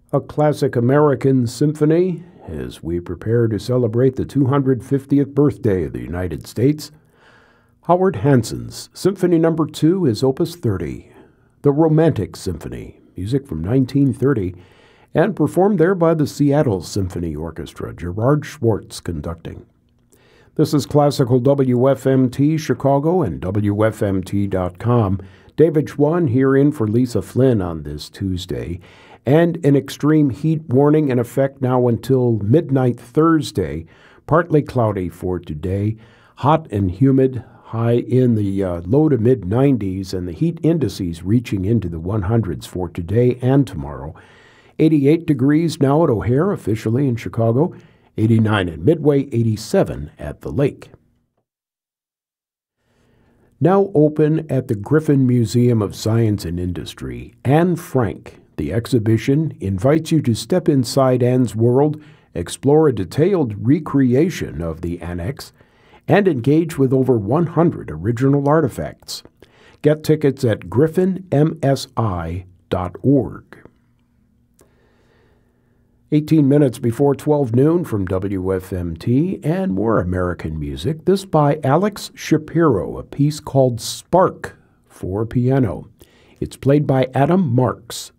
A classic American symphony as we prepare to celebrate the 250th birthday of the United States. Howard Hanson's Symphony No. 2 is Opus 30, the Romantic Symphony, music from 1930, and performed there by the Seattle Symphony Orchestra, Gerard Schwartz conducting. This is Classical WFMT Chicago and WFMT.com. David Schwann here in for Lisa Flynn on this Tuesday. And an extreme heat warning in effect now until midnight Thursday. Partly cloudy for today. Hot and humid, high in the low to mid-90s, and the heat indices reaching into the 100s for today and tomorrow. 88 degrees now at O'Hare, officially in Chicago. 89 at Midway, 87 at the lake. Now open at the Griffin Museum of Science and Industry, Anne Frank. The exhibition invites you to step inside Anne's world, explore a detailed recreation of the annex, and engage with over 100 original artifacts. Get tickets at griffinmsi.org. 18 minutes before 12 noon from WFMT, and more American music. This by Alex Shapiro, a piece called Spark for piano. It's played by Adam Marks.